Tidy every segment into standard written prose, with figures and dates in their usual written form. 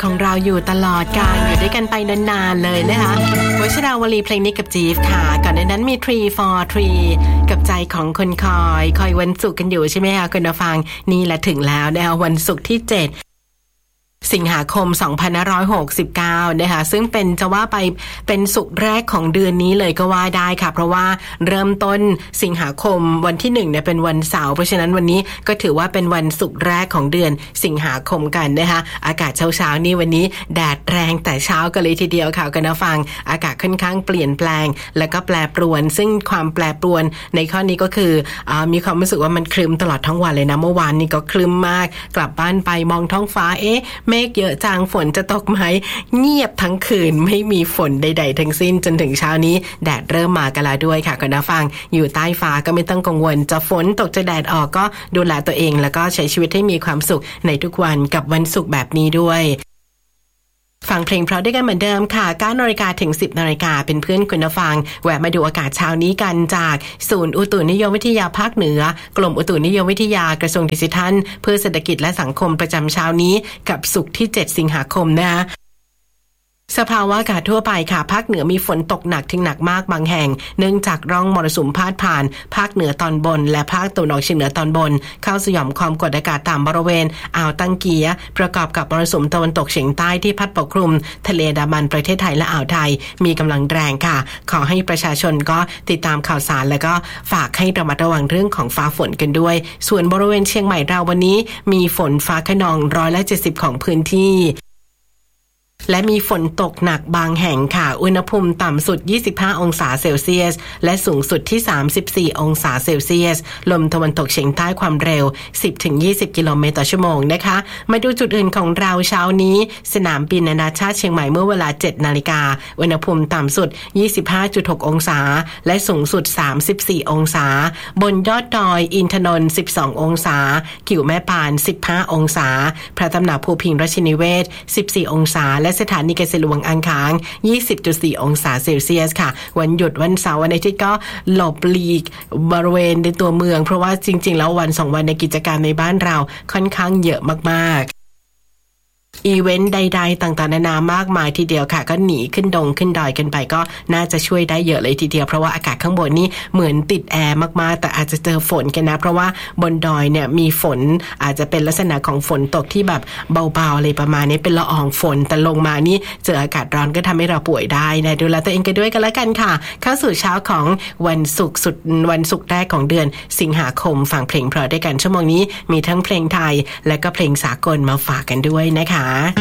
ของเราอยู่ตลอดการอยู่ด้วยกันไปนานๆเลยนะคะวชิราวลีเพลงนี้กับจีฟค่ะก่อนหน้านั้นมี Tree for Tree กับใจของคนคอยวันศุกร์กันอยู่ใช่ไหมคะคุณผู้ฟังนี่แหละถึงแล้วนะคะวันศุกร์ที่7สิงหาคม2569นะคะซึ่งเป็นจะว่าไปเป็นศุกร์แรกของเดือนนี้เลยก็ว่าได้ค่ะเพราะว่าเริ่มต้นสิงหาคมวันที่1เนี่ยเป็นวันเสาร์เพราะฉะนั้นวันนี้ก็ถือว่าเป็นวันศุกร์แรกของเดือนสิงหาคมกันนะคะอากาศเช้าๆนี่วันนี้แดดแรงแต่เช้ากันเลยทีเดียวค่ะคุณผู้ฟังอากาศค่อนข้างเปลี่ยนแปลงแล้วก็แปรปรวนซึ่งความแปรปรวนในข้อนี้ก็คือมีความรู้สึกว่ามันครึ้มตลอดทั้งวันเลยนะเมื่อวานนี้ก็ครึ้มมากกลับบ้านไปมองท้องฟ้าเมฆเยอะจังฝนจะตกไหมเงียบทั้งคืนไม่มีฝนใดๆทั้งสิ้นจนถึงเช้านี้แดดเริ่มมากันแล้วด้วยค่ะคุณผู้ฟังอยู่ใต้ฟ้าก็ไม่ต้องกังวลจะฝนตกจะแดดออกก็ดูแลตัวเองแล้วก็ใช้ชีวิตให้มีความสุขในทุกวันกับวันศุกร์แบบนี้ด้วยฟังเพลงเพราะด้วยกันเหมือนเดิมค่ะ9 น.ถึง 10 น.เป็นเพื่อนคุณผู้ฟังแวะมาดูอากาศเช้านี้กันจากศูนย์อุตุนิยมวิทยาภาคเหนือกรมอุตุนิยมวิทยากระทรวงดิจิทัลเพื่อเศรษฐกิจและสังคมประจำเช้านี้กับศุกร์ที่7 สิงหาคมนะคะสภาวะอากาศทั่วไปค่ะภาคเหนือมีฝนตกหนักถึงหนักมากบางแห่งเนื่องจากร่องมรสุมพาดผ่านภาคเหนือตอนบนและภาคตะวันออกเฉียงเหนือตอนบนเข้าสู่หย่อมความกดอากาศต่ำบริเวณอ่าวตังเกียประกอบกับมรสุมตะวันตกเฉียงใต้ที่พัดปกคลุมทะเลอันดามันประเทศไทยและอ่าวไทยมีกำลังแรงค่ะขอให้ประชาชนก็ติดตามข่าวสารและก็ฝากให้ระมัดระวังเรื่องของฟ้าฝนกันด้วยส่วนบริเวณเชียงใหม่เราวันนี้มีฝนฟ้าคะนอง170%ของพื้นที่และมีฝนตกหนักบางแห่งค่ะอุณหภูมิต่ำสุด25 องศาเซลเซียสและสูงสุดที่34 องศาเซลเซียสลมตะวันตกเฉียงใต้ความเร็ว 10-20 กิโลเมตรต่อชั่วโมงนะคะมาดูจุดอื่นของเราเช้านี้สนามบินนานาชาติเชียงใหม่เมื่อเวลา 7 นาฬิกาอุณหภูมิต่ำสุด 25.6 องศาและสูงสุด34 องศาบนยอดดอยอินทนนท์12 องศากิ่วแม่ปาน15 องศาพระตำหนักภูพิงค์ราชนิเวศ14 องศาและสถานีเกษตรหลวงอ่างขาง 20.4 องศาเซลเซียสค่ะวันหยุดวันเสาร์วันอาทิตย์ก็หลบหลีกบริเวณในตัวเมืองเพราะว่าจริงๆแล้ววัน2วันในกิจการในบ้านเราค่อนข้างเยอะมากๆอีเวนต์ใดๆต่างๆนานามากมายทีเดียวค่ะก็หนีขึ้นดงขึ้นดอยกันไปก็น่าจะช่วยได้เยอะเลยทีเดียวเพราะว่าอากาศข้างบนนี่เหมือนติดแอร์มากๆแต่อาจจะเจอฝนกันนะเพราะว่าบนดอยเนี่ยมีฝนอาจจะเป็นลักษณะของฝนตกที่แบบเบาๆอะไรประมาณนี้เป็นละอองฝนแต่ลงมานี่เจออากาศร้อนก็ทำให้เราป่วยได้นะดูแลตัวเองกันด้วยกันแล้วกันค่ะเข้าสู่เช้าของวันศุกร์แรกของเดือนสิงหาคมฟังเพลงเพราะด้วยกันชั่วโมงนี้มีทั้งเพลงไทยและก็เพลงสากลมาฝากกันด้วยนะคะ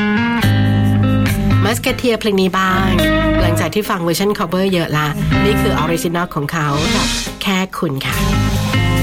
มัสเกเทียเพลงนี้บ้างหลังจากที่ฟังเวอร์ชัน cover เยอะละนี่คือออริจินอลของเขาแค่คุณค่ะ